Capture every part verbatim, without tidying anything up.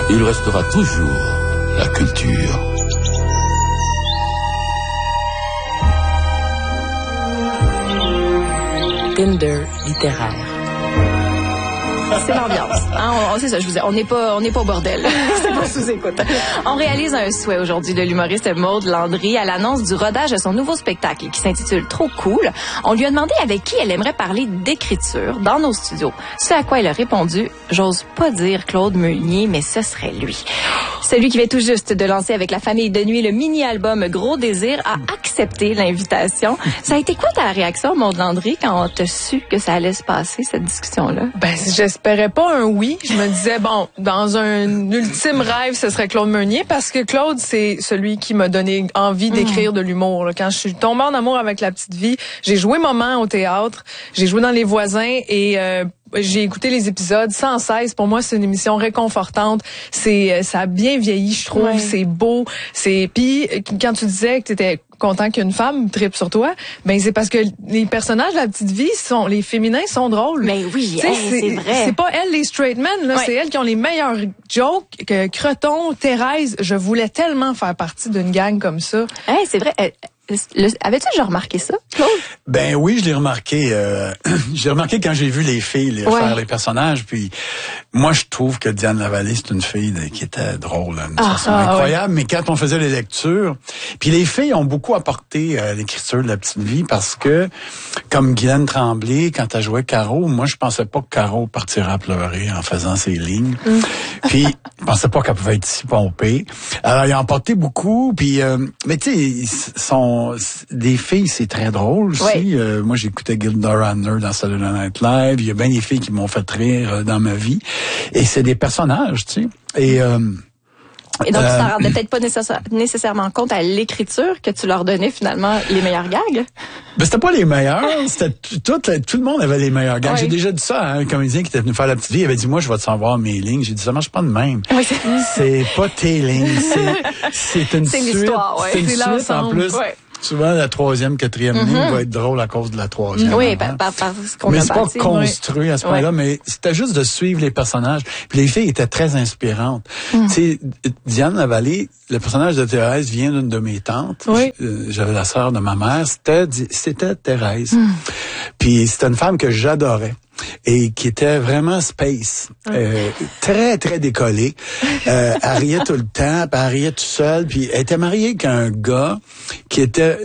il restera toujours la culture. Tinder littéraire. C'est l'ambiance. Hein? On, c'est ça, je vous dis, on n'est pas, on n'est pas au bordel. C'est pas sous-écoute. On réalise un souhait aujourd'hui de l'humoriste Maude Landry à l'annonce du rodage de son nouveau spectacle qui s'intitule Trop cool. On lui a demandé avec qui elle aimerait parler d'écriture dans nos studios. Ce à quoi elle a répondu, j'ose pas dire Claude Meunier, mais ce serait lui. Celui qui vient tout juste de lancer avec la famille de nuit le mini-album Gros Désir a accepté l'invitation. Ça a été quoi ta réaction, Maude Landry, quand t'as su que ça allait se passer, cette discussion-là? Ben, j'espérais pas un oui. Je me disais, bon, dans un ultime rêve, ce serait Claude Meunier, parce que Claude, c'est celui qui m'a donné envie d'écrire mmh. de l'humour. Là. Quand je suis tombée en amour avec La Petite Vie, j'ai joué Maman au théâtre, j'ai joué dans Les Voisins et... Euh, j'ai écouté les épisodes sans cesse. Pour moi, c'est une émission réconfortante. C'est, ça a bien vieilli, je trouve. Ouais. C'est beau. C'est, puis quand tu disais que t'étais content qu'une femme tripe sur toi, ben c'est parce que les personnages de La Petite Vie sont, les féminins sont drôles. Mais oui, hey, c'est, c'est vrai. C'est pas elles les straight men, là. Ouais. C'est elles qui ont les meilleurs jokes. Que Creton, Thérèse, je voulais tellement faire partie d'une gang comme ça. Hey, c'est vrai. Le, avais-tu déjà remarqué ça, Claude? Ben oui, je l'ai remarqué. Euh, j'ai remarqué quand j'ai vu les filles les, ouais. faire les personnages. Puis moi, je trouve que Diane Lavallée, c'est une fille de, qui était drôle, d'une ah, façon ah, incroyable. Ouais. Mais quand on faisait les lectures, puis les filles ont beaucoup apporté à l'écriture de La Petite Vie parce que, comme Guylaine Tremblay, quand elle jouait Caro, moi, je pensais pas que Caro partirait à pleurer en faisant ses lignes. Mm. Puis je pensais pas qu'elle pouvait être si pompée. Alors, ils ont apporté beaucoup. Puis, euh, mais tu sais, son des filles, c'est très drôle aussi. Oui. Euh, moi, j'écoutais Gilda Radner dans Saturday Night Live. Il y a bien des filles qui m'ont fait rire euh, dans ma vie. Et c'est des personnages, tu sais. Et, euh, Et donc, euh, tu t'en rendais peut-être pas nécessaire, nécessairement compte à l'écriture que tu leur donnais finalement les meilleurs gags? Ben, c'était pas les meilleurs. C'était tout, tout le monde avait les meilleurs gags. Oui. J'ai déjà dit ça à un comédien qui était venu faire La Petite Vie. Il avait dit, moi, je vais te savoir mes lignes. J'ai dit, ça marche pas de même. Oui, c'est... c'est pas tes lignes. C'est, c'est une c'est suite. L'histoire, ouais. C'est une c'est suite l'ensemble. En plus. Ouais. Souvent, la troisième, quatrième mm-hmm. ligne va être drôle à cause de la troisième. Oui, par, par, parce qu'on mais a c'est bâti, pas construit oui. à ce point-là, oui. mais c'était juste de suivre les personnages. Puis les filles étaient très inspirantes. Mm. Tu sais, Diane Lavallée, le personnage de Thérèse vient d'une de mes tantes. Oui. J'avais la sœur de ma mère. C'était, c'était Thérèse. Mm. Puis c'était une femme que j'adorais. Et qui était vraiment space, euh, très, très décollée. Euh, elle riait tout le temps, puis elle riait tout seul, puis elle était mariée avec un gars qui était,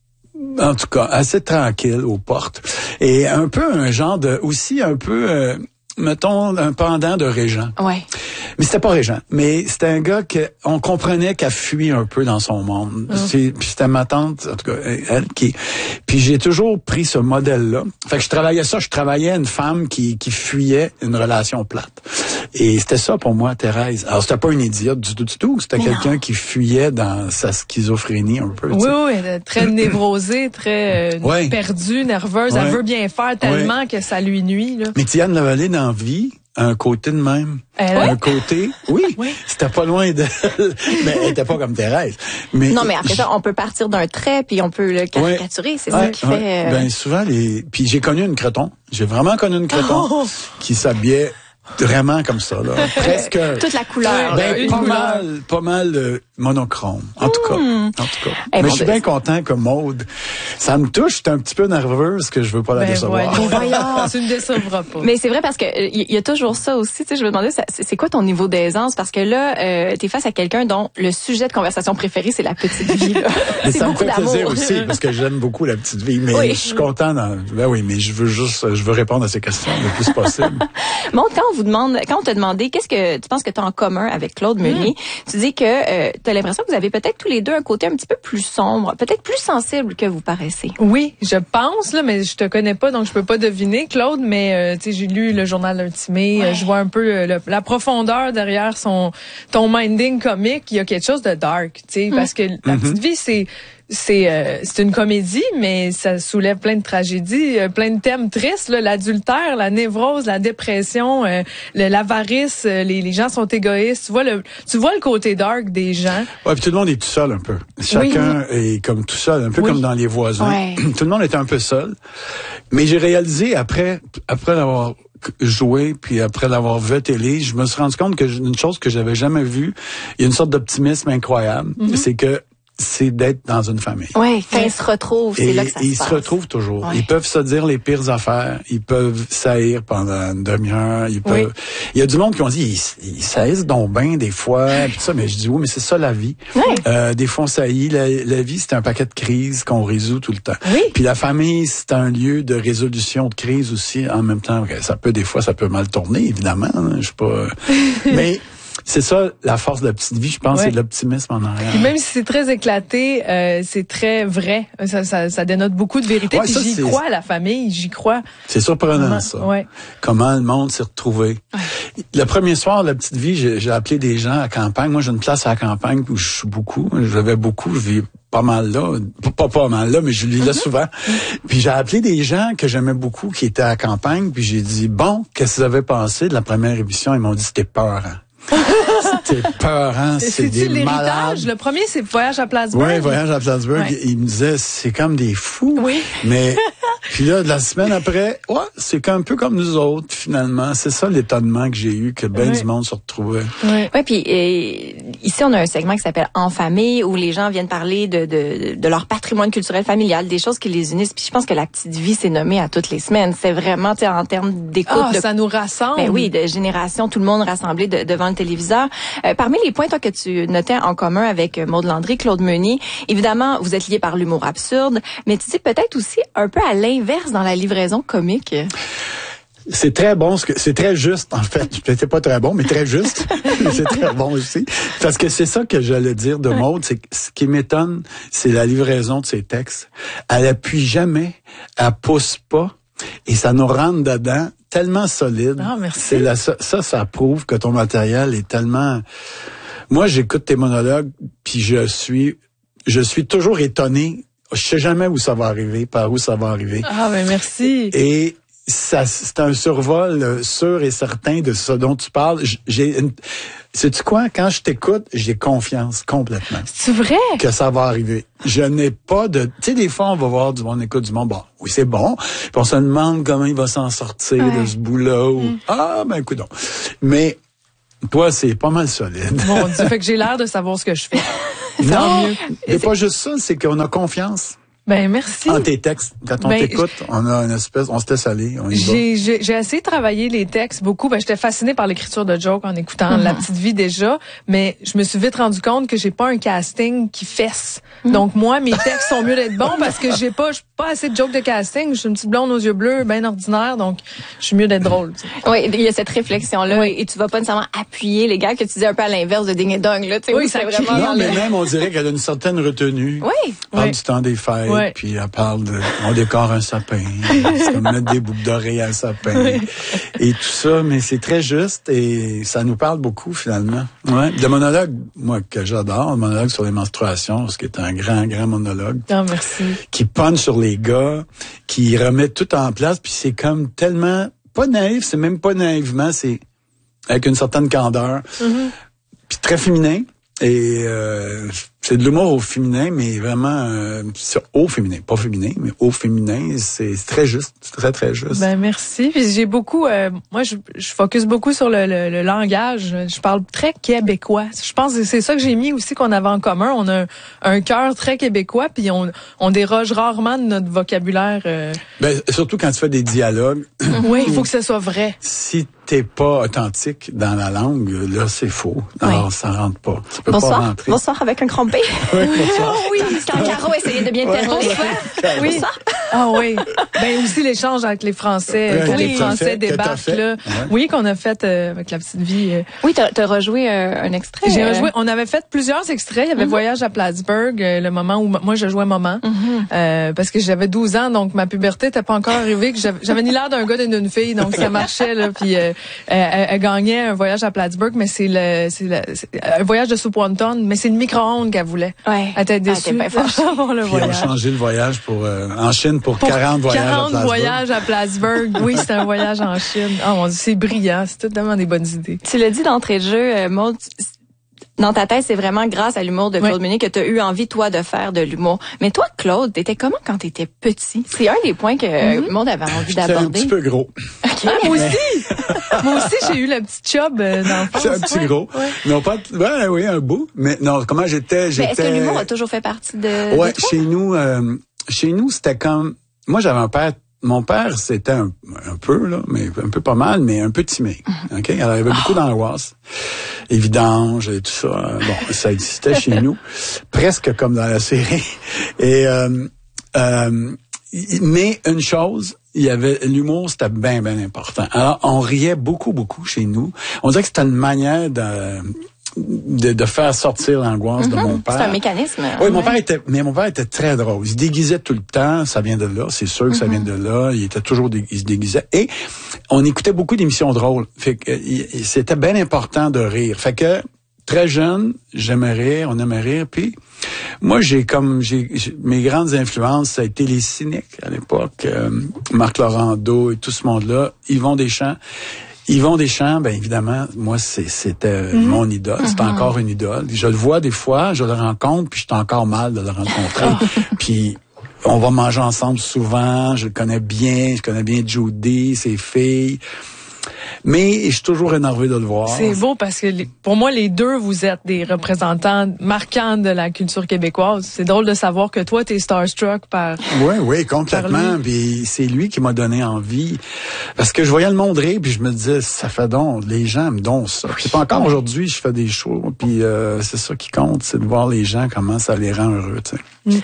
en tout cas, assez tranquille aux portes. Et un peu un genre de, aussi un peu, euh, mettons, un pendant de Régent. Ouais. Mais c'était pas Régent. Mais c'était un gars que on comprenait qu'elle fuit un peu dans son monde. Mm. C'est, puis c'était ma tante, en tout cas, elle qui. Puis j'ai toujours pris ce modèle-là. Fait que je travaillais ça. Je travaillais une femme qui qui fuyait une relation plate. Et c'était ça pour moi, Thérèse. Alors c'était pas une idiote du tout, du tout. C'était Mais quelqu'un non. qui fuyait dans sa schizophrénie un peu. Oui, oui, elle est très névrosée, très euh, ouais. perdue, nerveuse. Ouais. Elle veut bien faire tellement ouais. que ça lui nuit. Là. Mais Diane Lavallée dans vie. Un côté de même. Elle un côté, oui, oui. C'était pas loin de... mais elle était pas comme Thérèse. Mais, non, mais après ça, on peut partir d'un trait, puis on peut le caricaturer. Ouais. C'est ouais, ça qui ouais. fait... Euh... Ben souvent, les... Puis j'ai connu une Creton. J'ai vraiment connu une Creton oh. qui s'habillait vraiment comme ça, là. Presque... Toute la couleur. Ben, pas couleur. mal, pas mal euh, monochrome. En tout cas. Mmh. En tout cas. Eh mais bon, je suis bien content que Maude, ça me touche. J'étais un petit peu nerveuse parce que je veux pas la ben décevoir. Ouais, voyons, tu ne décevras pas. Mais c'est vrai parce que il y, y a toujours ça aussi. Tu sais, je me demandais, c'est quoi ton niveau d'aisance? Parce que là, euh, t'es face à quelqu'un dont le sujet de conversation préféré, c'est la petite vie. Là. Mais c'est ça me beaucoup fait d'amour. plaisir aussi parce que j'aime beaucoup la petite vie. Mais oui. je suis content. Dans... Ben oui, mais je veux juste, je veux répondre à ces questions le plus possible. Bon, quand on vous demande, quand on t'a demandé, qu'est-ce que tu penses que tu as en commun avec Claude Meunier? Mmh. Tu dis que euh, tu as l'impression que vous avez peut-être tous les deux un côté un petit peu plus sombre, peut-être plus sensible que vous paraissez. Oui, je pense, là, mais je te connais pas, donc je peux pas deviner, Claude, mais euh, tu sais, j'ai lu le journal Intimé, ouais. je vois un peu euh, le, la profondeur derrière son ton minding comique. Il y a quelque chose de dark, tu sais, mmh. parce que La Petite Vie, c'est c'est euh, c'est une comédie, mais ça soulève plein de tragédies, euh, plein de thèmes tristes, là, l'adultère, la névrose, la dépression, euh, le, l'avarice, euh, les, les gens sont égoïstes. Tu vois le tu vois le côté dark des gens. Ouais, puis tout le monde est tout seul un peu. Chacun oui. est comme tout seul, un peu oui. comme dans Les Voisins. Ouais. Tout le monde était un peu seul. Mais j'ai réalisé après après l'avoir joué, puis après l'avoir vu à télé, je me suis rendu compte que une chose que j'avais jamais vue, il y a une sorte d'optimisme incroyable, mm-hmm. c'est que c'est d'être dans une famille. Oui, quand ils se retrouvent, c'est et, là que ça et se ils passe. se retrouvent toujours. Ouais. Ils peuvent se dire les pires affaires. Ils peuvent saillir pendant une demi-heure. Ils peuvent. Oui. Il y a du monde qui ont dit ils, ils saillissent donc bien des fois. Puis ça, mais je dis oui, mais c'est ça la vie. Oui. Euh, des fois on saillit. La, la vie c'est un paquet de crises qu'on résout tout le temps. Oui. Puis la famille c'est un lieu de résolution de crise aussi. En même temps, ça peut des fois ça peut mal tourner évidemment. Hein, je sais pas. mais c'est ça, la force de la petite vie, je pense, ouais. c'est de l'optimisme en arrière. Puis même si c'est très éclaté, euh, c'est très vrai. Ça, ça, ça dénote beaucoup de vérité. Ouais, puis ça, j'y c'est... crois, la famille, j'y crois. C'est surprenant, Comment, ça. Ouais. Comment le monde s'est retrouvé. Ouais. Le premier soir de la petite vie, j'ai, j'ai appelé des gens à campagne. Moi, j'ai une place à la campagne où je suis beaucoup. Je vais beaucoup, je vis pas mal là. Pas pas mal là, mais je vis là mm-hmm. souvent. Puis j'ai appelé des gens que j'aimais beaucoup qui étaient à la campagne. Puis j'ai dit, bon, qu'est-ce que vous avez pensé de la première émission? Ils m'ont dit, c'était peurant. C'était peurant, c'est, c'est des malades. Le premier, c'est Voyage à Plattsburgh. Oui, Voyage à Plattsburgh. Ouais. Il me disait, c'est comme des fous. Oui. Mais, puis là, la semaine après, ouais, c'est un peu comme nous autres, finalement. C'est ça l'étonnement que j'ai eu, que bien oui. du monde se retrouvait. Oui, ouais, puis euh, ici, on a un segment qui s'appelle En famille, où les gens viennent parler de, de, de leur patrimoine culturel familial, des choses qui les unissent. Puis je pense que la petite vie, c'est nommé à toutes les semaines. C'est vraiment, tu sais, en termes d'écoute. Ah, de, ça nous rassemble. Ben oui, de génération, tout le monde rassemblé de, devant le téléviseur. Euh, parmi les points toi, que tu notais en commun avec Maude Landry, Claude Meunier, évidemment, vous êtes liés par l'humour absurde, mais tu dis peut-être aussi un peu à l'inverse dans la livraison comique. C'est très bon, c'est très juste, en fait. C'était pas très bon, mais très juste. C'est très bon aussi. Parce que c'est ça que j'allais dire de Maude, c'est que ce qui m'étonne, c'est la livraison de ses textes. Elle appuie jamais, elle pousse pas, et ça nous rentre dedans tellement solide. Ah, merci. C'est la, ça, ça, ça prouve que ton matériel est tellement... Moi, j'écoute tes monologues, puis je suis, je suis toujours étonné. Je sais jamais où ça va arriver, par où ça va arriver. Ah, ben merci. Et ça, c'est un survol sûr et certain de ce dont tu parles. J'ai une... Sais-tu quoi? Quand je t'écoute, j'ai confiance complètement. C'est vrai? Que ça va arriver. Je n'ai pas de... Tu sais, des fois, on va voir du monde, on écoute du monde, bon, oui, c'est bon. Puis on se demande comment il va s'en sortir ouais. de ce bout-là. Ou... Mm. Ah, ben, écoute donc. Mais toi, c'est pas mal solide. Mon Dieu, fait que j'ai l'air de savoir ce que je fais. Non, c'est pas juste ça, c'est qu'on a confiance. Ben merci. En tes textes, quand on ben, t'écoute, on a une espèce, on se laisse aller, on y j'ai, j'ai, j'ai essayé de travailler les textes beaucoup. Ben j'étais fascinée par l'écriture de jokes en écoutant mm-hmm. La Petite Vie déjà, mais je me suis vite rendu compte que j'ai pas un casting qui fesse. Mm-hmm. Donc moi, mes textes sont mieux d'être bons parce que j'ai pas, j'ai pas assez de jokes de casting. Je suis une petite blonde aux yeux bleus, bien ordinaire, donc je suis mieux d'être drôle. Tu sais. Oui, il y a cette réflexion là, oui. et tu vas pas nécessairement appuyer les gars que tu dis un peu à l'inverse de Ding et Dong là. Tu sais, oui, ça c'est vraiment. Non, mais même on dirait qu'elle a une certaine retenue. Oui. Parle oui. du temps des fêtes. Ouais. Puis elle parle de, on décore un sapin, c'est comme mettre des boucles d'oreilles à un sapin, oui. et tout ça, mais c'est très juste et ça nous parle beaucoup finalement. Ouais. Le monologue, moi que j'adore, le monologue sur les menstruations, ce qui est un grand, grand monologue. Ah, merci. Qui punch sur les gars, qui remet tout en place, puis c'est comme tellement, pas naïf, c'est même pas naïvement, c'est avec une certaine candeur, mm-hmm. puis très féminin. Et euh, c'est de l'humour au féminin, mais vraiment euh, c'est au féminin, pas féminin, mais au féminin, c'est très juste, c'est très très juste. Ben merci. Puis j'ai beaucoup, euh, moi je, je focus beaucoup sur le, le, le langage. Je parle très québécois. Je pense que c'est ça que j'ai mis aussi qu'on avait en commun. On a un, un cœur très québécois, puis on, on déroge rarement de notre vocabulaire. Euh... Ben surtout quand tu fais des dialogues. Oui, il faut que ça soit vrai. Si t'es pas authentique dans la langue, là c'est faux. Alors oui. ça rentre pas. Tu peux bonsoir. pas rentrer. Bonsoir avec un crampé. Oui, bonsoir. Oh oui, quand Caro essayait de bien faire oui. oui. Bonsoir. Ah oui. Ben aussi l'échange avec les Français, oui, quand les Français débarquent là. Ouais. Oui, qu'on a fait euh, avec La Petite Vie. Euh. Oui, t'as, t'as rejoué euh, un extrait. J'ai euh... rejoué. On avait fait plusieurs extraits. Il y avait mm-hmm. Voyage à Plattsburgh, euh, le moment où moi je jouais maman, mm-hmm. euh, parce que j'avais douze ans, donc ma puberté était pas encore arrivée. Que j'avais, j'avais ni l'air d'un gars ni d'une fille, donc ça marchait là. Puis euh, elle, elle gagnait un voyage à Plattsburgh, mais c'est le, c'est le, c'est un voyage de soupe wonton, mais c'est le micro-ondes qu'elle voulait. Ouais. Elle était déçue. Elle était bien pour le Puis voyage. ils ont changé le voyage pour euh, en Chine pour, pour quarante voyages à Plattsburgh. quarante voyages à Plattsburgh. Oui, c'est un voyage en Chine. Oh mon Dieu, c'est brillant. C'est tellement des bonnes idées. Tu l'as dit d'entrée de jeu, euh, Maude, Dans ta tête, c'est vraiment grâce à l'humour de Claude oui. Meunier que tu as eu envie, toi, de faire de l'humour. Mais toi, Claude, t'étais comment quand t'étais petit? C'est un des points que mm-hmm. le monde avait envie J'étais d'aborder. un petit peu gros. Okay. Ah, moi aussi! Moi aussi, j'ai eu la petite chub euh, dans le fond. C'est un petit ouais. gros. Ouais. Non, pas, ouais, oui, un bout. Mais non, comment j'étais, j'étais. Mais est-ce que l'humour a toujours fait partie de, ouais, de toi? chez nous, euh, chez nous, c'était comme, moi, j'avais un père. Mon père, c'était un, un peu, là, mais un peu pas mal, mais un peu timide. Mm-hmm. OK? Alors, il y avait beaucoup d'angoisse. Les vidanges et tout ça. Bon, ça existait chez nous. Presque comme dans la série. Et, euh, euh, mais une chose, il y avait, l'humour, c'était bien, bien important. Alors, on riait beaucoup, beaucoup chez nous. On dirait que c'était une manière de, De, de faire sortir l'angoisse mm-hmm. de mon père. C'est un mécanisme. Oui, ouais. mon père était, mais mon père était très drôle. Il se déguisait tout le temps. Ça vient de là. C'est sûr que mm-hmm. ça vient de là. Il était toujours, dé, il se déguisait. Et on écoutait beaucoup d'émissions drôles. Fait que il, c'était bien important de rire. Fait que très jeune, j'aimais rire, on aimait rire. Puis moi, j'ai comme, j'ai, j'ai mes grandes influences, ça a été les cyniques à l'époque, euh, Marc Laurando et tout ce monde-là, Yvon Deschamps. Yvon Deschamps, ben évidemment, moi c'est, c'était mmh. mon idole, c'est mmh. encore une idole. Je le vois des fois, je le rencontre, puis je suis encore mal de le rencontrer. Puis on va manger ensemble souvent, je le connais bien, je connais bien Judy, ses filles. Mais je suis toujours énervé de le voir. C'est beau parce que les, pour moi, les deux, vous êtes des représentants marquants de la culture québécoise. C'est drôle de savoir que toi, t'es starstruck par... Oui, oui, complètement. Puis c'est lui qui m'a donné envie. Parce que je voyais le monde rire, puis je me disais, ça fait donc, les gens me donnent ça. Oui. C'est pas encore oui. aujourd'hui, je fais des shows, puis euh, c'est ça qui compte, c'est de voir les gens, comment ça les rend heureux, tu sais. Mm.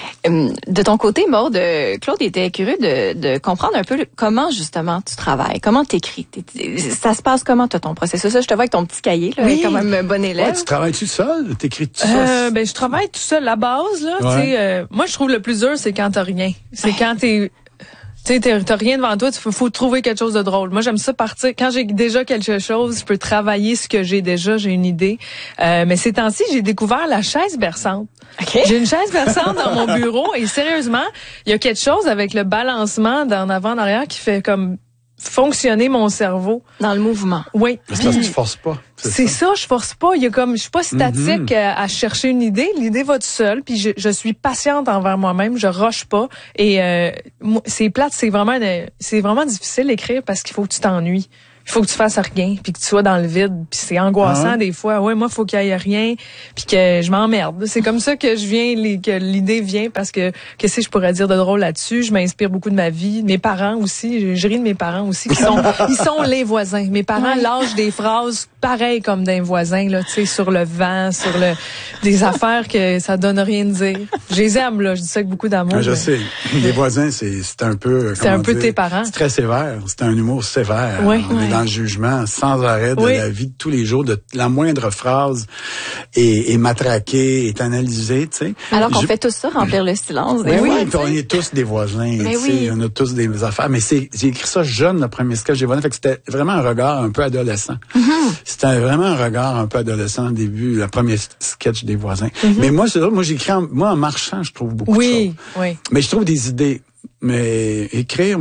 De ton côté, Maude, Claude était curieux de, de comprendre un peu comment justement tu travailles, comment t'écris. Ça se passe comment, toi, ton processus? Je te vois avec ton petit cahier, là, oui. quand même un bon élève. Ouais, tu travailles-tu seul? T'écris tout euh, ça? Ben, je travaille tout seul. La base, là, ouais. tu sais, euh, moi, je trouve le plus dur, c'est quand t'as rien. C'est ouais. quand t'es... Tu sais, t'as rien devant toi, il faut, faut trouver quelque chose de drôle. Moi, j'aime ça partir. Quand j'ai déjà quelque chose, je peux travailler ce que j'ai déjà, j'ai une idée. Euh, mais ces temps-ci, j'ai découvert la chaise berçante. Okay. J'ai une chaise berçante dans mon bureau et sérieusement, il y a quelque chose avec le balancement d'en avant, d'arrière qui fait comme fonctionner mon cerveau. Dans le mouvement. Oui. C'est parce que tu forces pas. C'est, c'est ça. ça, je force pas. Il y a comme, je suis pas statique mm-hmm. à, à chercher une idée. L'idée va tout seul. Puis je, je suis patiente envers moi-même. Je rush pas. Et euh, c'est plate. C'est vraiment, une, c'est vraiment difficile d'écrire parce qu'il faut que tu t'ennuies. Il faut que tu fasses rien, puis que tu sois dans le vide, puis c'est angoissant ah. des fois. Ouais, moi, faut qu'il y ait rien, puis que je m'emmerde. C'est comme ça que je viens, les, que l'idée vient, parce que qu'est-ce que je pourrais dire de drôle là-dessus. Je m'inspire beaucoup de ma vie, mes parents aussi. Je, je ris de mes parents aussi, qui sont, ils sont les voisins. Mes parents ouais. lâchent des phrases pareilles comme d'un voisin, là, tu sais, sur le vent, sur le des affaires que ça donne rien de dire. Je les aime, là. Je dis ça avec beaucoup d'amour. Ah, je mais... sais. Les voisins, c'est c'est un peu. C'est un peu dire, tes parents. C'est très sévère. C'est un humour sévère. Oui. On oui. est dans le jugement sans arrêt de oui. la vie de tous les jours, de la moindre phrase est, est matraquée, est analysée, tu sais. Alors qu'on Je... fait tout ça, remplir le silence. Mais oui, oui, puis on est tous des voisins, tu sais, oui. on a tous des affaires. Mais c'est, j'ai écrit ça jeune, le premier sketch des voisins, fait que c'était vraiment un regard un peu adolescent. Mm-hmm. C'était vraiment un regard un peu adolescent au début, le premier sketch des voisins. Mm-hmm. Mais moi, c'est ça, moi j'écris, en, moi en marchant, je trouve beaucoup oui, de choses. Oui, mais je trouve des idées. Mais écrire,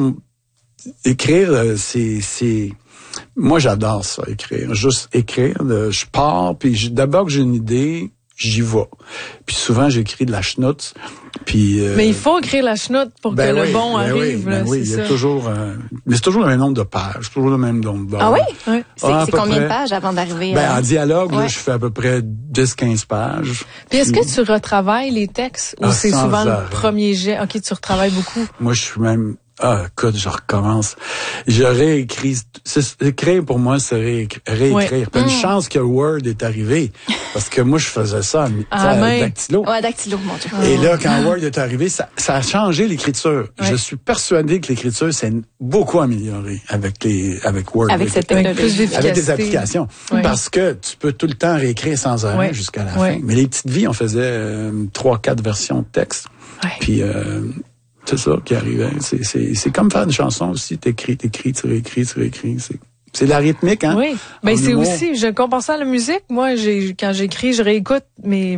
écrire, c'est, c'est, moi j'adore ça, écrire. Juste écrire, je pars, puis d'abord que j'ai une idée, j'y vais. Puis souvent j'écris de la schnout. Puis euh, mais il faut écrire la schnout pour ben que oui, le bon ben arrive. Oui, ben là, oui, il y a toujours, euh, mais c'est toujours le même nombre de pages, toujours le même nombre de. Ah oui. oui. C'est, ah, c'est combien près, de pages avant d'arriver? Ben à... en dialogue, ouais. là, je fais à peu près dix quinze pages. Puis est-ce que tu retravailles les textes ou ah, c'est souvent arrêt. le premier jet? Ok, tu retravailles beaucoup. Moi, je suis même. Ah, écoute, je recommence. Je réécris. C'est, écrire, pour moi, c'est réécrire. réécrire. Oui. Puis une mmh. chance que Word est arrivé. Parce que moi, je faisais ça ah, à Dactylo. Ouais, Dactylo, mon Dieu. Et là, quand Word est arrivé, ça, ça a changé l'écriture. Ouais. Je suis persuadé que l'écriture s'est beaucoup améliorée avec les, avec Word. Avec cette technologie. Avec des applications. Oui. Parce que tu peux tout le temps réécrire sans arrêt oui. jusqu'à la oui. fin. Mais les petites vies, on faisait euh, trois, quatre versions de texte. Oui. Puis, euh, c'est ça qui arrivait. C'est, c'est, c'est comme faire une chanson aussi. T'écris, t'écris, tu réécris, tu réécris. C'est, c'est la rythmique, hein? Oui. Ben, c'est humour. aussi, je compare ça à la musique. Moi, j'ai, quand j'écris, je réécoute mes,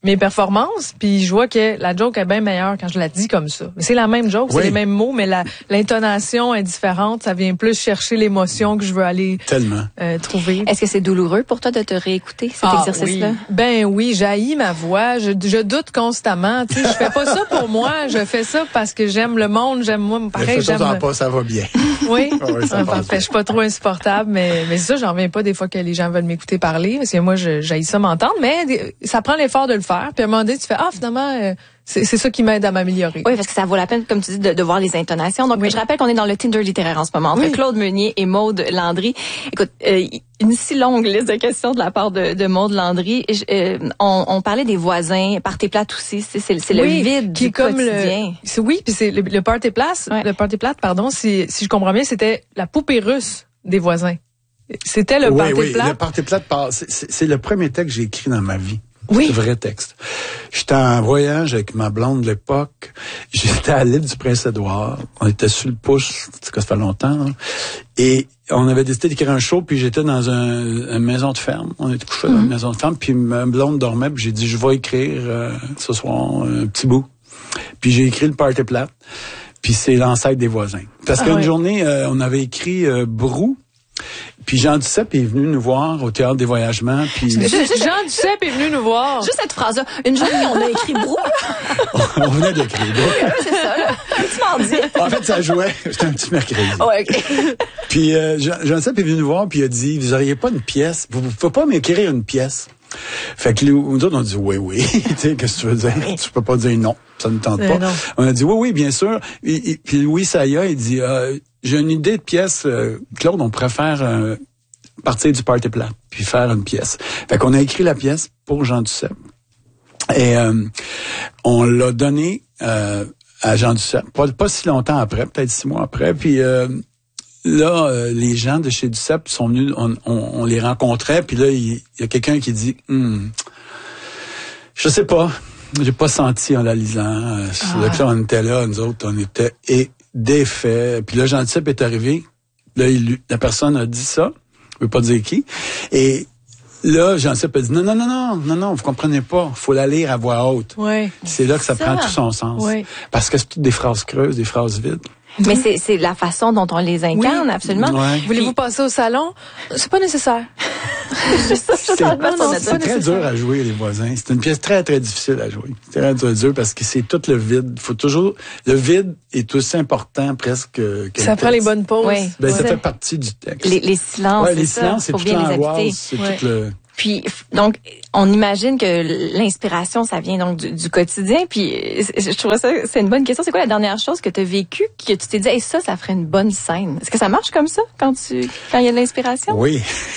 mes performances, puis je vois que la joke est bien meilleure quand je la dis comme ça. Mais c'est la même joke, oui. c'est les mêmes mots, mais la, l'intonation est différente. Ça vient plus chercher l'émotion que je veux aller Tellement. Euh, trouver. Est-ce que c'est douloureux pour toi de te réécouter, cet ah, exercice-là? Oui. Ben oui, j'haïs ma voix. Je, je doute constamment. Tu sais, je fais pas ça pour moi. Je fais ça parce que j'aime le monde. J'aime moi. Pareil, j'aime. Ça pas, ça va bien. Oui. oh, oui ça enfin, fait, je suis pas trop insupportable, mais mais ça, j'en reviens pas des fois que les gens veulent m'écouter parler, parce que moi, je, j'haïs ça m'entendre. Mais ça prend l'effort de le faire. Puis à un moment donné, tu fais ah finalement. Euh, C'est, c'est ça qui m'aide à m'améliorer. Oui, parce que ça vaut la peine, comme tu dis, de, de voir les intonations. Donc, oui. je rappelle qu'on est dans le Tinder littéraire en ce moment, entre oui. Claude Meunier et Maude Landry. Écoute, euh, une si longue liste de questions de la part de, de Maude Landry. Je, euh, on, on parlait des voisins, party plate aussi. C'est, c'est, c'est oui, le vide qui du est comme quotidien. Le, c'est, oui, puis c'est le, le party plate. Ouais. Le party plate, pardon. Si, si je comprends bien, c'était la poupée russe des voisins. C'était le oui, party oui, plate. Le party plate, c'est, c'est, c'est le premier texte que j'ai écrit dans ma vie. Oui. C'est le vrai texte. J'étais en voyage avec ma blonde de l'époque. J'étais à l'île du Prince-Édouard. On était sur le pouce, ça fait longtemps. Hein. Et on avait décidé d'écrire un show, puis j'étais dans un, une maison de ferme. On était couchés mm-hmm. dans une maison de ferme, puis ma blonde dormait, puis j'ai dit, je vais écrire euh, ce soir un petit bout. Puis j'ai écrit le party plate, puis c'est l'ancêtre des voisins. Parce ah, qu'une ouais. journée, euh, on avait écrit euh, Brou. Puis Jean Duceppe est venu nous voir au Théâtre des Voyagements. Puis Jean Duceppe est venu nous voir. Juste cette phrase-là. Une journée, on a écrit Brou. on venait d'écrire Brou. C'est ça, là. Tu m'en dis. En fait, ça jouait. C'était un petit mercredi. Ouais, OK. Puis euh, Jean, Jean Duceppe est venu nous voir, puis il a dit, vous auriez pas une pièce? Vous ne pouvez pas m'écrire une pièce? Fait que nous, nous autres, on a dit oui, oui. Tu sais, qu'est-ce que tu veux dire? Tu peux pas dire non. Ça ne tente pas. Non. On a dit oui, oui, bien sûr. Et, et, puis Louis Saya, il dit, euh, j'ai une idée de pièce. Euh, Claude, on pourrait faire euh, partir du party plate, puis faire une pièce. Fait qu'on a écrit la pièce pour Jean Duceppe. Et euh, on l'a donné euh, à Jean Duceppe. Pas, pas si longtemps après, peut-être six mois après. Puis euh, là, euh, les gens de chez Duceppe sont venus, on, on, on les rencontrait, puis là, il y, y a quelqu'un qui dit, hm, je sais pas, j'ai pas senti en la lisant. Euh, ah. Là, on était là, nous autres, on était et défaits. Puis là, Jean Duceppe est arrivé. Là, il, la personne a dit ça, je veux pas dire qui. Et là, Jean Duceppe a dit, non, non, non, non, non, non, vous comprenez pas, faut la lire à voix haute. Ouais. C'est là que ça, ça prend tout son sens. Ouais. Parce que c'est toutes des phrases creuses, des phrases vides. Mais c'est, c'est la façon dont on les incarne, oui. absolument. Ouais. Voulez-vous passer au salon? C'est pas nécessaire. c'est, c'est, non, non, c'est très dur à jouer, les voisins. C'est une pièce très, très difficile à jouer. C'est très, très dur parce que c'est tout le vide. Faut toujours, le vide est aussi important presque que ça prend les bonnes pauses. Oui. Ben, ouais. ça fait partie du texte. Les, les silences, ouais, les c'est silences, ça. c'est Faut toute bien les l'angoisse, habiter. c'est ouais. tout le... Puis, donc, on imagine que l'inspiration, ça vient donc du, du quotidien. Puis, je trouve ça, c'est une bonne question. C'est quoi la dernière chose que tu as vécue, que tu t'es dit, hey, ça, ça ferait une bonne scène? Est-ce que ça marche comme ça quand tu, quand il y a de l'inspiration? Oui.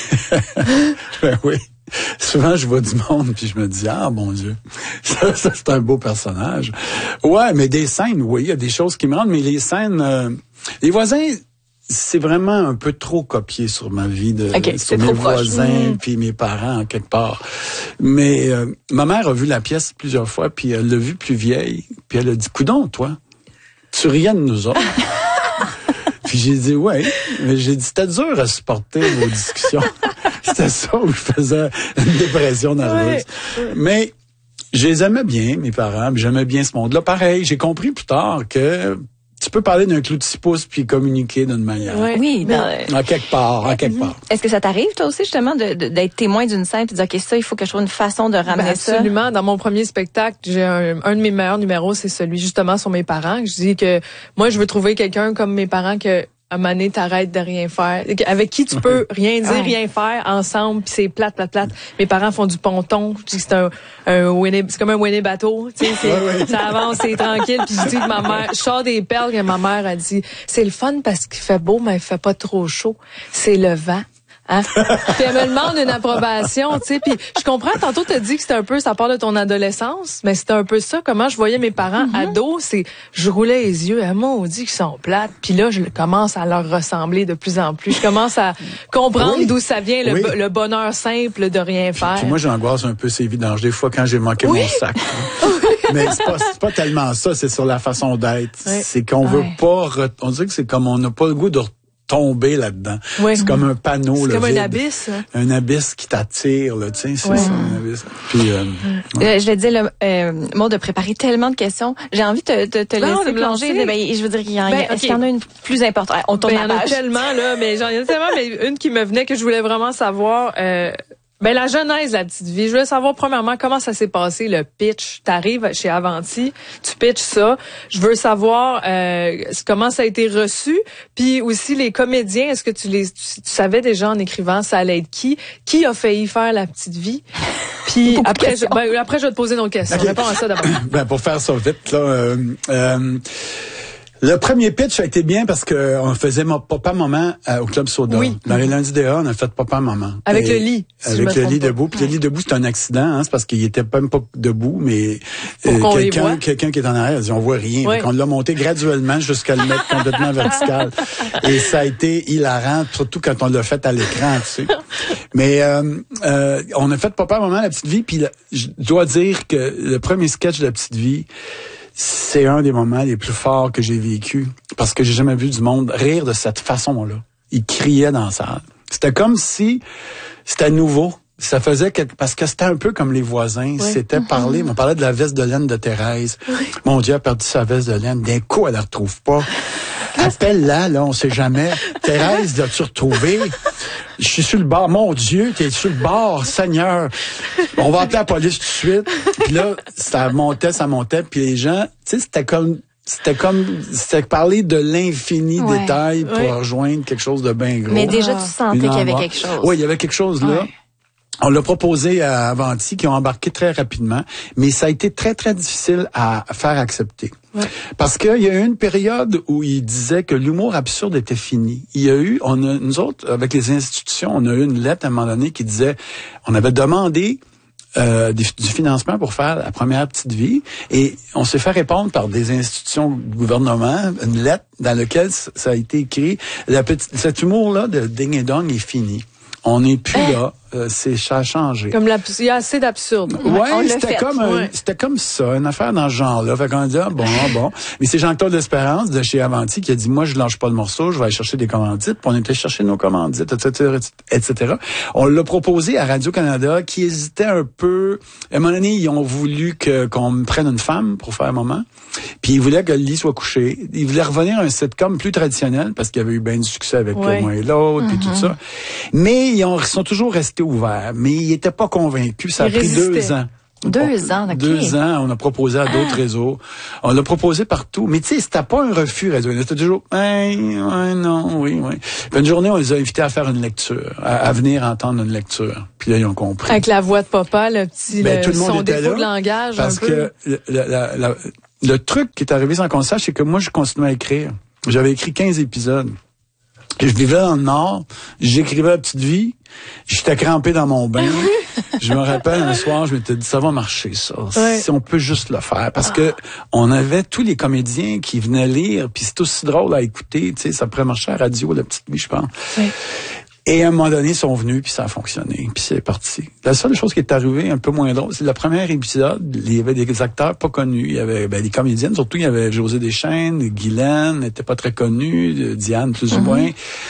ben oui. Souvent, je vois du monde puis je me dis, ah, mon Dieu, ça, ça c'est un beau personnage. Ouais, mais des scènes, oui, il y a des choses qui me rendent, mais les scènes, euh, les voisins, c'est vraiment un peu trop copié sur ma vie, de, okay, sur mes voisins mmh. puis mes parents en quelque part. Mais euh, ma mère a vu la pièce plusieurs fois, puis elle l'a vue plus vieille, puis elle a dit, coudonc, toi, tu riais de nous autres. Puis j'ai dit, ouais, mais j'ai dit, c'était dur à supporter vos discussions. C'était ça où je faisais une dépression nerveuse. Ouais. Mais je les aimais bien, mes parents, puis j'aimais bien ce monde-là. Pareil, j'ai compris plus tard que tu peux parler d'un clou de six pouces puis communiquer d'une manière. Oui, oui dans... En quelque part, en quelque part. Est-ce que ça t'arrive, toi aussi, justement, de, de, d'être témoin d'une scène et de dire, OK, ça, il faut que je trouve une façon de ramener ben absolument. ça? Absolument. Dans mon premier spectacle, j'ai un, un de mes meilleurs numéros, c'est celui, justement, sur mes parents. Je dis que moi, je veux trouver quelqu'un comme mes parents que, à un moment donné, t'arrêtes de rien faire. Avec qui tu peux rien dire, ouais. rien faire ensemble, puis c'est plate, plate, plate. Mes parents font du ponton. Je dis que c'est un, un Winnie, c'est comme un Winnie bateau. Tu sais, c'est, ouais, ouais. ça avance, c'est tranquille. Puis je dis que ma mère, je sors des perles que ma mère a dit, c'est le fun parce qu'il fait beau, mais il fait pas trop chaud. C'est le vent. Hein? Puis elle me demande une approbation, tu sais. Puis je comprends, tantôt t'as dit que c'était un peu, ça part de ton adolescence, mais c'était un peu ça. Comment je voyais mes parents mm-hmm. ados, c'est, je roulais les yeux, ah maudit qu'ils sont plates. Puis là, je commence à leur ressembler de plus en plus. Je commence à comprendre oui. d'où ça vient le, oui. le bonheur simple de rien faire. Puis, puis moi, j'angoisse un peu ces vidanges des fois quand j'ai manqué oui. mon sac. Mais c'est pas, c'est pas tellement ça, c'est sur la façon d'être. Oui. C'est qu'on ouais. veut pas, re- on dirait que c'est comme on n'a pas le goût de tomber là-dedans. Oui. C'est comme un panneau. C'est là, comme vide. un abysse. Hein? Un abysse qui t'attire, là, tu sais, c'est Ouais. ça, un abysse. Puis, euh, ouais. Je le disais, le euh, Maud de préparer tellement de questions. J'ai envie de te, te, te Non, laisser de plonger. lancer. Ben, je veux dire, il y en, Ben, est-ce okay. qu'il y en a une plus importante? On tourne Ben, il y la en a page. tellement, là, mais j'en ai tellement, mais une qui me venait que je voulais vraiment savoir, euh, ben, la genèse de La Petite Vie. Je voulais savoir, premièrement, comment ça s'est passé, le pitch. T'arrives chez Avanti, tu pitches ça. Je veux savoir, euh, comment ça a été reçu. Puis aussi, les comédiens, est-ce que tu les, tu, tu savais déjà en écrivant, ça allait être qui? Qui a failli faire La Petite Vie? Puis après, je, ben, après, je vais te poser une autre question. Okay. Réponds à ça d'abord. Ben, pour faire ça vite, là, euh, euh, le premier pitch a été bien parce que on faisait Papa-Maman euh, au Club Soda. Oui. Dans les lundis D A, on a fait Papa-Maman. Avec Et le lit, si avec je me le trompe lit pas. debout. Puis le lit debout, c'est un accident, hein, c'est parce qu'il était même pas debout, mais Pour qu'on les quelqu'un, voit. quelqu'un qui est en arrière, il dit, on voit rien. Oui. Donc, on l'a monté graduellement jusqu'à le mettre complètement vertical. Et ça a été hilarant, surtout quand on l'a fait à l'écran, tu sais. Mais euh, euh, on a fait Papa-Maman, La Petite Vie, puis là, je dois dire que le premier sketch de La Petite Vie, c'est un des moments les plus forts que j'ai vécu parce que j'ai jamais vu du monde rire de cette façon-là. Ils criaient dans la salle. C'était comme si c'était nouveau. Ça faisait quelque... parce que c'était un peu comme les voisins. Oui. C'était parler. On parlait de la veste de laine de Thérèse. Oui. Mon Dieu, elle a perdu sa veste de laine. D'un coup, elle la retrouve pas. Appelle-la, là, on sait jamais. Thérèse, l'as-tu retrouvée? Je suis sur le bord. Mon Dieu, t'es sur le bord, Seigneur. On va appeler la police tout de suite. Puis là, ça montait, ça montait. Puis les gens, tu sais, c'était comme... C'était comme, c'était parler de l'infini Ouais. détail pour Ouais. rejoindre quelque chose de bien gros. Mais déjà, tu sentais Une qu'il y avait envoi. quelque chose. Oui, il y avait quelque chose là. Ouais. On l'a proposé à Avanti, qui ont embarqué très rapidement, mais ça a été très, très difficile à faire accepter. Ouais. Parce qu'il y a eu une période où ils disaient que l'humour absurde était fini. Il y a eu, on a, nous autres, avec les institutions, on a eu une lettre à un moment donné qui disait, on avait demandé Euh, du, du financement pour faire la première Petite Vie et on s'est fait répondre par des institutions du gouvernement une lettre dans laquelle ça a été écrit la petite, cet humour-là de ding et dong est fini. On n'est plus Hein? là. Euh, c'est, ça a changé. Comme la, il y a assez d'absurde. Ouais, on l'a c'était fait. comme, un- Ouais. c'était comme ça, une affaire dans ce genre-là. Fait qu'on dit, ah, bon, bon. Mais c'est Jean-Claude L'Espérance de chez Avanti qui a dit, moi, je lâche pas le morceau, je vais aller chercher des commandites. Puis on était chercher nos commandites, et cetera, et cetera. On l'a proposé à Radio-Canada qui hésitait un peu. À un moment donné, ils ont voulu que, qu'on me prenne une femme pour faire un moment. Puis ils voulaient que le lit soit couché. Ils voulaient revenir à un sitcom plus traditionnel parce qu'il y avait eu bien du succès avec Ouais. moi et l'autre, puis tout ça. Mais ils, ont, ils sont toujours restés ouverts. Mais ils n'étaient pas convaincus. Ça a Ils pris résistaient. deux ans. Deux ans, ok. Deux ans, on a proposé à d'autres réseaux. On l'a proposé partout. Mais tu sais, c'était pas un refus, Radio. C'était toujours, hey, ouais, non, oui, oui. Puis une journée, on les a invités à faire une lecture, à, à venir entendre une lecture. Puis là, ils ont compris. Avec la voix de papa, le petit Ben, le, tout le monde son était défaut là de langage parce un peu. que le, le- la- la- le truc qui est arrivé sans qu'on sache, c'est que moi, je continuais à écrire. J'avais écrit quinze épisodes. Et je vivais dans le Nord, j'écrivais La Petite Vie, j'étais crampé dans mon bain. Je me rappelle un soir, je m'étais dit, ça va marcher, ça. Ouais. Si on peut juste le faire. Parce que on avait tous les comédiens qui venaient lire, puis c'est aussi drôle à écouter, tu sais, ça pourrait marcher à la radio, La Petite Vie, je pense. Ouais. Et à un moment donné, ils sont venus, puis ça a fonctionné, puis c'est parti. La seule chose qui est arrivée, un peu moins drôle, c'est le premier épisode, il y avait des acteurs pas connus, il y avait ben, des comédiennes, surtout il y avait José Deschênes, Guylaine, n'était pas très connue, Diane plus ou moins.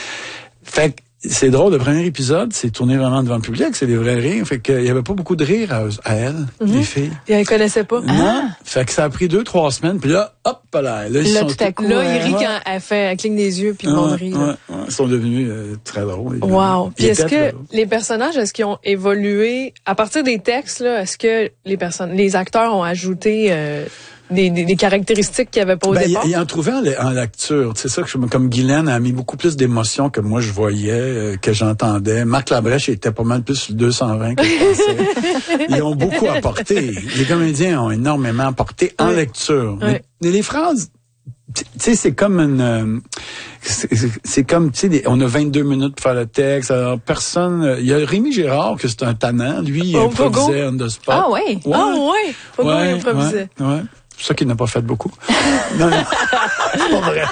Fait que c'est drôle, le premier épisode, c'est tourné vraiment devant le public, c'est des vrais rires, fait qu'il y avait pas beaucoup de rires à, à elles, les filles. Puis elle connaissait pas. Non, fait que ça a pris deux, trois semaines, puis là, hop là, là, ils Là, sont tout à coup, Là, Ouais. il rit Ouais. quand elle fait, elle cligne des yeux puis le monde Ouais, rit. ouais, là. ouais, ils sont devenus euh, très drôles. Wow. Puis Ils est-ce étaient que très drôles. les personnages, est-ce qu'ils ont évolué à partir des textes là? Est-ce que les personnes, les acteurs ont ajouté euh, des, des, des caractéristiques qu'il n'y avait pas au Ben, il, départ? il en trouvait en, en lecture. C'est ça que je, comme Guylaine a mis beaucoup plus d'émotions que moi je voyais, euh, que j'entendais. Marc Labrèche était pas mal plus sur le deux cent vingt que je pensais. Ils ont beaucoup apporté. Les comédiens ont énormément apporté en Oui. lecture. Oui. Mais les phrases, tu sais, c'est comme une... euh, c'est, c'est- c'est comme, tu sais, des- on a vingt-deux minutes pour faire le texte. Alors, personne... euh, Il y a Rémi Gérard, que c'est un tannant. Lui, il Oh, improvisait Pogo. on the spot. Ah ouais. Ah ouais. Faut qu'on improvisait. Ouais, ouais. C'est pour ça qu'il n'a pas fait beaucoup. Non, non. C'est pas vrai.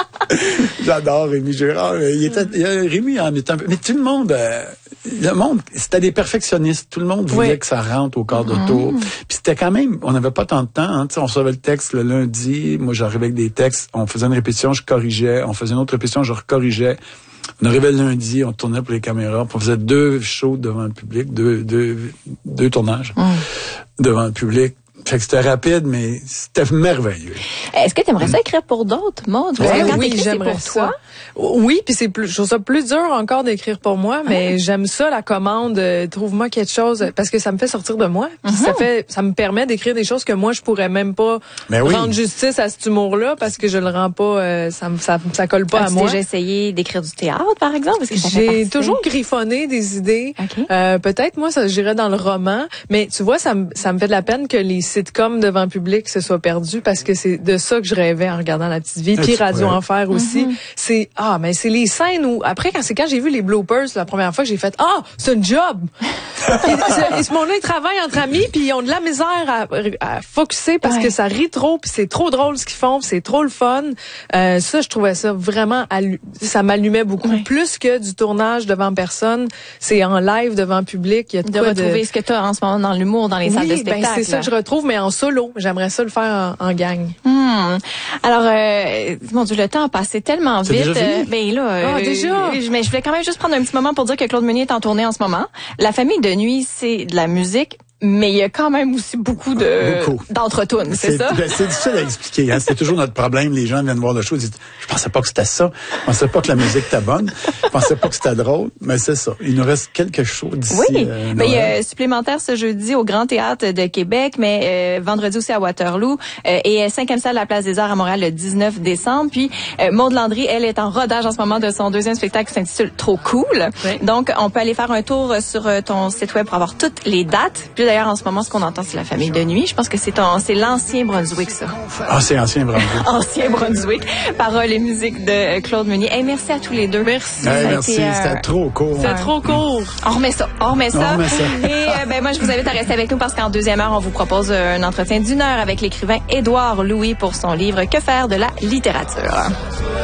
J'adore Rémi Girard. Il était, il y a Rémi en étant, mais tout le monde, euh, le monde, c'était des perfectionnistes. Tout le monde voulait oui. que ça rentre au quart de tour. Mmh. Puis c'était quand même, on n'avait pas tant de temps. Hein, on recevait le texte le lundi. Moi, j'arrivais avec des textes. On faisait une répétition, je corrigeais. On faisait une autre répétition, je recorrigeais. On arrivait le lundi, on tournait pour les caméras. Puis on faisait deux shows devant le public, deux, deux, deux tournages mmh. devant le public. Fait que c'était rapide, mais c'était merveilleux. Est-ce que tu aimerais ça écrire pour d'autres, Maud? Parce ouais, que quand oui, t'écris, j'aimerais c'est pour ça. toi. Oui, puis c'est plus, je trouve ça plus dur encore d'écrire pour moi, mais ah. j'aime ça, la commande, euh, trouve-moi quelque chose, parce que ça me fait sortir de moi. Puis mm-hmm. ça fait, ça me permet d'écrire des choses que moi, je pourrais même pas oui. rendre justice à cet humour-là, parce que je le rends pas, euh, ça, ça, ça colle pas As-tu à moi. As-tu déjà essayé d'écrire du théâtre, par exemple? Parce que ça J'ai toujours griffonné des idées. Okay. Euh, peut-être, moi, ça, j'irais dans le roman, mais tu vois, ça me, ça me fait de la peine que les sitcoms devant public se soient perdus, parce que c'est de ça que je rêvais en regardant La Petite Vie, puis Radio Enfer aussi. Mm-hmm. C'est, ah, mais c'est les scènes où, après, quand c'est quand j'ai vu les bloopers la première fois que j'ai fait, ah, c'est un job! et, et ce monde-là, ils travaillent entre amis, puis ils ont de la misère à, à focusser parce ouais. que ça rit trop, puis c'est trop drôle ce qu'ils font, puis c'est trop le fun. Euh, ça, je trouvais ça vraiment, allu- ça m'allumait beaucoup. Ouais. Plus que du tournage devant personne, c'est en live devant public. Il y a de, de quoi retrouver de... ce que tu as en ce moment dans l'humour, dans les oui, salles de spectacle. Ben, c'est ça que je retrouve, mais en solo. J'aimerais ça le faire en, en gang. Hmm. Alors, euh, mon Dieu, le temps a passé tellement c'est vite. Déjà fini? Euh, ben là, ah, euh, déjà. Mais je voulais quand même juste prendre un petit moment pour dire que Claude Meunier est en tournée en ce moment. La famille de nuit, c'est de la musique. Mais il y a quand même aussi beaucoup de beaucoup. d'entre-tunes, c'est, c'est ça? Ben, c'est difficile à expliquer. Hein? C'est toujours notre problème. Les gens viennent voir le show et disent « Je pensais pas que c'était ça. Je pensais pas que la musique était bonne. Je pensais pas que c'était drôle. » Mais c'est ça. Il nous reste quelques shows d'ici. Oui, euh, mais il y a supplémentaire ce jeudi au Grand Théâtre de Québec, mais euh, vendredi aussi à Waterloo euh, et cinquième salle à la Place des Arts à Montréal le dix-neuf décembre. Puis euh, Maud Landry, elle est en rodage en ce moment de son deuxième spectacle qui s'intitule « Trop cool oui. ». Donc, on peut aller faire un tour sur ton site web pour avoir toutes les dates. Puis d'ailleurs, en ce moment, ce qu'on entend, c'est la famille de nuit. Je pense que c'est ton, c'est l'ancien Brunswick, ça. Ah, c'est ancien Brunswick. Ancien Brunswick. Paroles et musique de Claude Meunier. Hey, merci à tous les deux. Merci. Hey, merci. Été, euh... C'était trop court. C'était trop court. On remet ça. On remet ça. On remet ça. Et euh, ben moi, je vous invite à rester avec nous parce qu'en deuxième heure, on vous propose un entretien d'une heure avec l'écrivain Édouard Louis pour son livre Que faire de la littérature.